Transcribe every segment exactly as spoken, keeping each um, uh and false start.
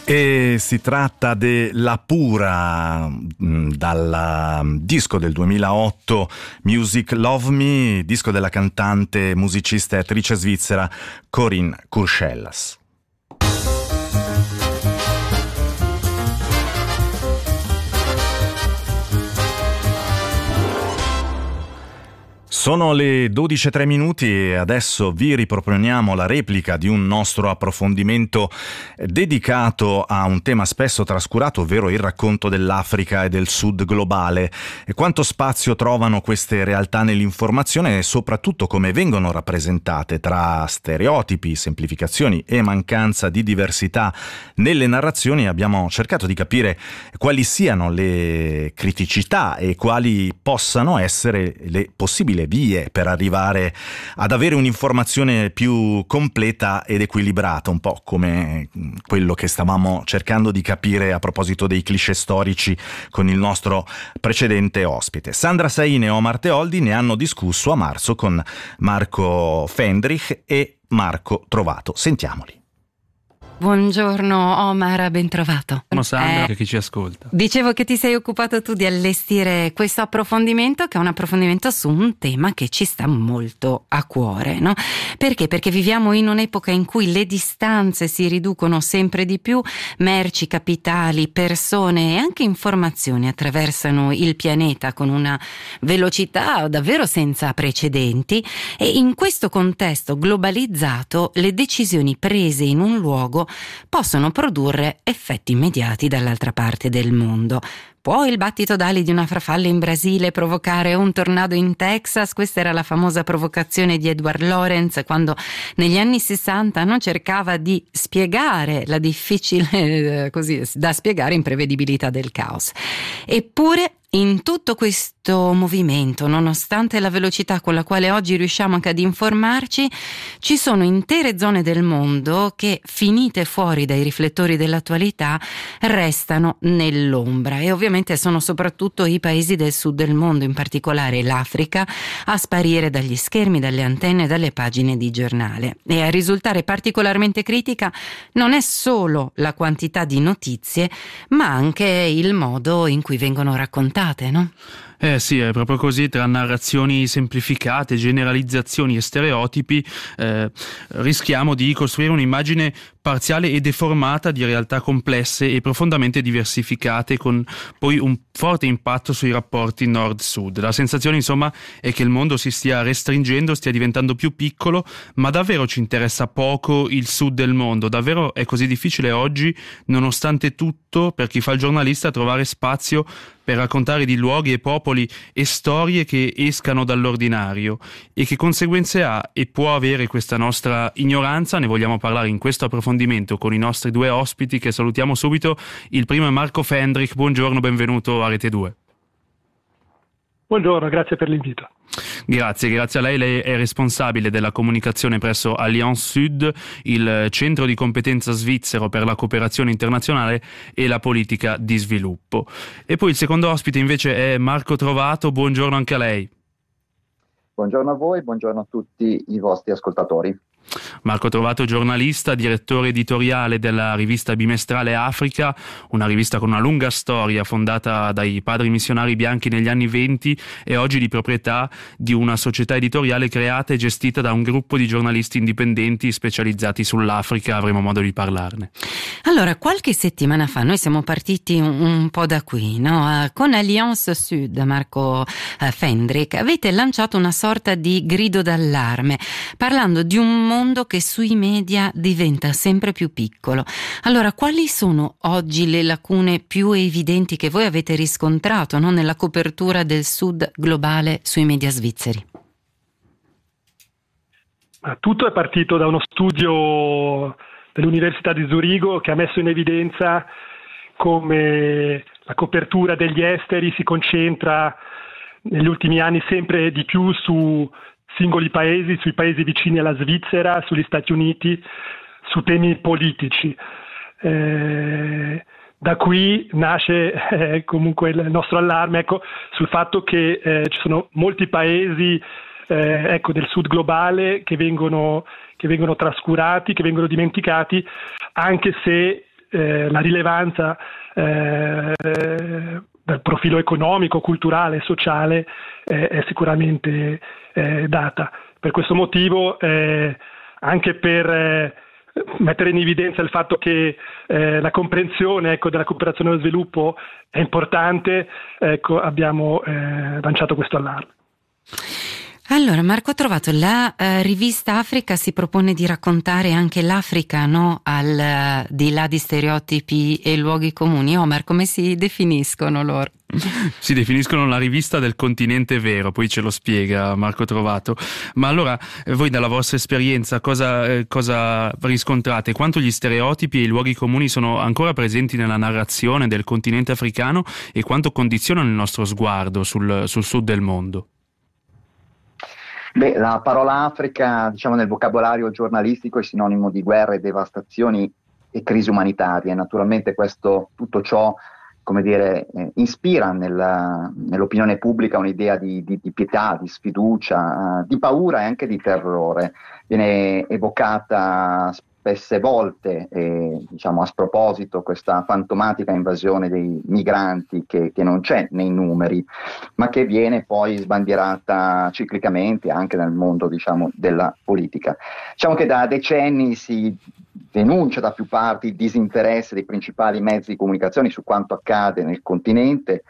E si tratta della Pura, dal disco del duemilaotto Music Love Me, disco della cantante, musicista e attrice svizzera Corinne Curschellas. Sono le dodici e tre minuti e adesso vi riproponiamo la replica di un nostro approfondimento dedicato a un tema spesso trascurato, ovvero il racconto dell'Africa e del Sud globale, e quanto spazio trovano queste realtà nell'informazione e soprattutto come vengono rappresentate tra stereotipi, semplificazioni e mancanza di diversità nelle narrazioni. Abbiamo cercato di capire quali siano le criticità e quali possano essere le possibili vie per arrivare ad avere un'informazione più completa ed equilibrata, un po' come quello che stavamo cercando di capire a proposito dei cliché storici con il nostro precedente ospite. Sandra Saini e Omar Teoldi ne hanno discusso a marzo con Marco Fendrich e Marco Trovato. Sentiamoli. Buongiorno Omar, ben trovato. Buongiorno Sandra, eh, che chi ci ascolta. Dicevo che ti sei occupato tu di allestire questo approfondimento, che è un approfondimento su un tema che ci sta molto a cuore, no? Perché? Perché viviamo in un'epoca in cui le distanze si riducono sempre di più, merci, capitali, persone e anche informazioni attraversano il pianeta con una velocità davvero senza precedenti, e in questo contesto globalizzato le decisioni prese in un luogo possono produrre effetti immediati dall'altra parte del mondo. Può il battito d'ali di una farfalla in Brasile provocare un tornado in Texas? Questa era la famosa provocazione di Edward Lorenz quando negli anni sessanta non cercava di spiegare la difficile, così da spiegare, imprevedibilità del caos. Eppure in tutto questo movimento, nonostante la velocità con la quale oggi riusciamo anche ad informarci, ci sono intere zone del mondo che, finite fuori dai riflettori dell'attualità, restano nell'ombra, e ovviamente sono soprattutto i paesi del sud del mondo, in particolare l'Africa, a sparire dagli schermi, dalle antenne, dalle pagine di giornale. E a risultare particolarmente critica non è solo la quantità di notizie, ma anche il modo in cui vengono raccontate. No? Eh sì, è proprio così, tra narrazioni semplificate, generalizzazioni e stereotipi eh, rischiamo di costruire un'immagine parziale e deformata di realtà complesse e profondamente diversificate, con poi un forte impatto sui rapporti nord-sud. La sensazione, insomma, è che il mondo si stia restringendo, stia diventando più piccolo, ma davvero ci interessa poco il sud del mondo? Davvero è così difficile oggi, nonostante tutto, per chi fa il giornalista, trovare spazio per raccontare di luoghi e popoli e storie che escano dall'ordinario? E che conseguenze ha e può avere questa nostra ignoranza? Ne vogliamo parlare in questo approfondimento con i nostri due ospiti, che salutiamo subito. Il primo è Marco Fendrich. Buongiorno, benvenuto a Rete due. Buongiorno, grazie per l'invito. Grazie, grazie a lei. Lei è responsabile della comunicazione presso Alliance Sud, il centro di competenza svizzero per la cooperazione internazionale e la politica di sviluppo. E poi il secondo ospite invece è Marco Trovato. Buongiorno anche a lei. Buongiorno a voi, buongiorno a tutti i vostri ascoltatori. Marco Trovato, giornalista, direttore editoriale della rivista bimestrale Africa, una rivista con una lunga storia fondata dai padri missionari bianchi negli anni venti e oggi di proprietà di una società editoriale creata e gestita da un gruppo di giornalisti indipendenti specializzati sull'Africa. Avremo modo di parlarne. Allora, qualche settimana fa noi siamo partiti un, un po' da qui, no? Con Alliance Sud, Marco uh, Fendrich, avete lanciato una sorta di grido d'allarme, parlando di un mondo che sui media diventa sempre più piccolo. Allora, quali sono oggi le lacune più evidenti che voi avete riscontrato, no, nella copertura del Sud globale sui media svizzeri? Tutto è partito da uno studio dell'Università di Zurigo che ha messo in evidenza come la copertura degli esteri si concentra negli ultimi anni sempre di più su singoli paesi, sui paesi vicini alla Svizzera, sugli Stati Uniti, su temi politici. Eh, da qui nasce eh, comunque il nostro allarme, ecco, sul fatto che eh, ci sono molti paesi eh, ecco, del sud globale che vengono, che vengono trascurati, che vengono dimenticati, anche se eh, la rilevanza eh, dal profilo economico, culturale, sociale eh, è sicuramente eh, data. Per questo motivo, eh, anche per eh, mettere in evidenza il fatto che eh, la comprensione, ecco, della cooperazione allo sviluppo è importante, ecco, abbiamo eh, lanciato questo allarme. Allora, Marco Trovato, la eh, rivista Africa si propone di raccontare anche l'Africa, no? Al di là di stereotipi e luoghi comuni. Omar, come si definiscono loro? Si definiscono la rivista del continente vero, poi ce lo spiega Marco Trovato. Ma allora, voi dalla vostra esperienza cosa, eh, cosa riscontrate? Quanto gli stereotipi e i luoghi comuni sono ancora presenti nella narrazione del continente africano e quanto condizionano il nostro sguardo sul, sul sud del mondo? Beh, la parola Africa, diciamo, nel vocabolario giornalistico è sinonimo di guerre, devastazioni e crisi umanitarie. Naturalmente questo, tutto ciò, come dire, eh, ispira nella, nell'opinione pubblica un'idea di, di, di pietà, di sfiducia, uh, di paura e anche di terrore. Viene evocata spesse volte, eh, diciamo a sproposito, questa fantomatica invasione dei migranti che, che non c'è nei numeri, ma che viene poi sbandierata ciclicamente anche nel mondo, diciamo, della politica. Diciamo che da decenni si denuncia da più parti il disinteresse dei principali mezzi di comunicazione su quanto accade nel continente.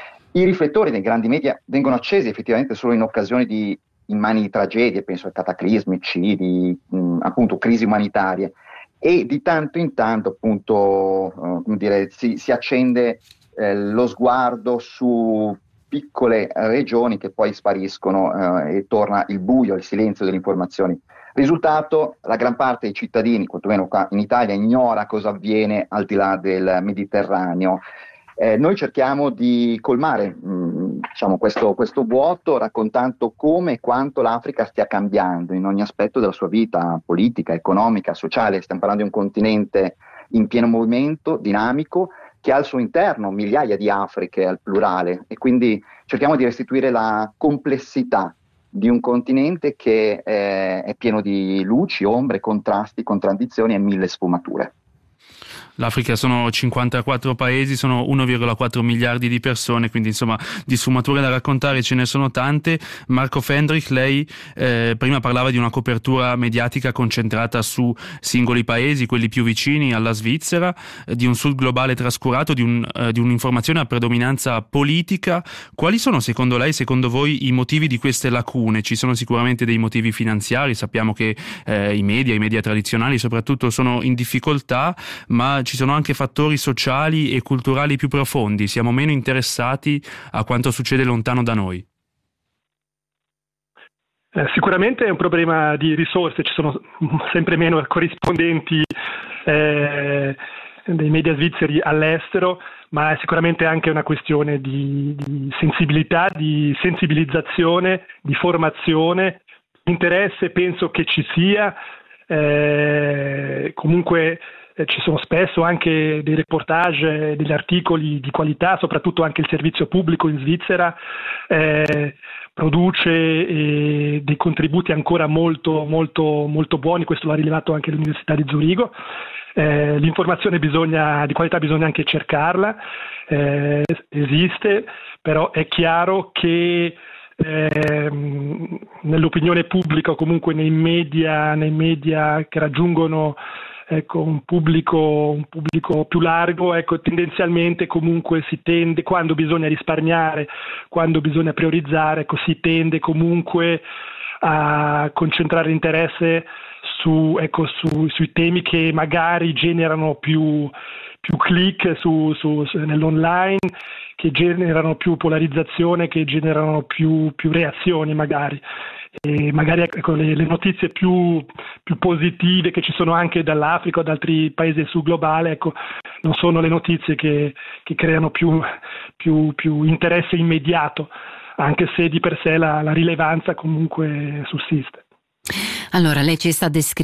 I riflettori dei grandi media vengono accesi effettivamente solo in occasione di immani di tragedie, penso a cataclismi, eccidi, mh, appunto crisi umanitarie, e di tanto in tanto appunto uh, come dire, si, si accende eh, lo sguardo su piccole regioni che poi spariscono uh, e torna il buio, il silenzio delle informazioni. Risultato, la gran parte dei cittadini, quantomeno qua in Italia, ignora cosa avviene al di là del Mediterraneo. Eh, noi cerchiamo di colmare mh, diciamo, questo, questo vuoto raccontando come e quanto l'Africa stia cambiando in ogni aspetto della sua vita politica, economica, sociale. Stiamo parlando di un continente in pieno movimento, dinamico, che ha al suo interno migliaia di Afriche al plurale, e quindi cerchiamo di restituire la complessità di un continente che eh, è pieno di luci, ombre, contrasti, contraddizioni e mille sfumature. L'Africa sono cinquantaquattro paesi, sono uno virgola quattro miliardi di persone, quindi insomma di sfumature da raccontare ce ne sono tante. Marco Fendrich, lei eh, prima parlava di una copertura mediatica concentrata su singoli paesi, quelli più vicini alla Svizzera, eh, di un sud globale trascurato, di, un, eh, di un'informazione a predominanza politica. Quali sono secondo lei, secondo voi, i motivi di queste lacune? Ci sono sicuramente dei motivi finanziari, sappiamo che eh, i media, i media tradizionali soprattutto sono in difficoltà, ma ci sono anche fattori sociali e culturali più profondi. Siamo meno interessati a quanto succede lontano da noi. Eh, sicuramente è un problema di risorse, ci sono sempre meno corrispondenti eh, dei media svizzeri all'estero, ma è sicuramente anche una questione di, di sensibilità, di sensibilizzazione, di formazione. Interesse penso che ci sia, eh, comunque Eh, ci sono spesso anche dei reportage, degli articoli di qualità, soprattutto anche il servizio pubblico in Svizzera eh, produce eh, dei contributi ancora molto, molto, molto buoni, questo l'ha rilevato anche l'Università di Zurigo. Eh, l'informazione bisogna, di qualità bisogna anche cercarla, eh, esiste, però è chiaro che Eh, nell'opinione pubblica o comunque nei media, nei media che raggiungono ecco, un pubblico, un pubblico più largo, ecco, tendenzialmente comunque si tende, quando bisogna risparmiare, quando bisogna priorizzare, ecco, si tende comunque a concentrare l'interesse su, ecco, su, sui temi che magari generano più, più click su, su, su, nell'online, che generano più polarizzazione, che generano più, più reazioni magari. E magari ecco, le, le notizie più, più positive che ci sono anche dall'Africa o da altri paesi del sud globale, ecco, non sono le notizie che, che creano più, più, più interesse immediato, anche se di per sé la, la rilevanza comunque sussiste. Allora, lei ci sta descrivendo